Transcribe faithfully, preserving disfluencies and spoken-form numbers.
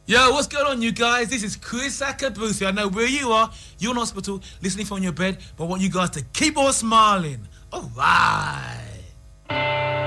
Yo, what's going on, you guys? This is Chris Akabusi. I know where you are. You're in hospital, listening from your bed, but I want you guys to keep on smiling. All right.